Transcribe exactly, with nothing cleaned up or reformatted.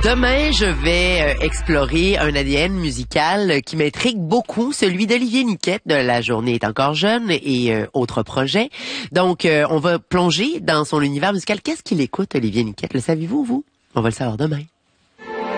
Demain, je vais euh, explorer un A D N musical qui m'intrigue beaucoup, celui d'Olivier Niquette de La Journée est encore jeune et euh, autres projets. Donc, euh, on va plonger dans son univers musical. Qu'est-ce qu'il écoute, Olivier Niquette? Le savez-vous, vous? On va le savoir demain.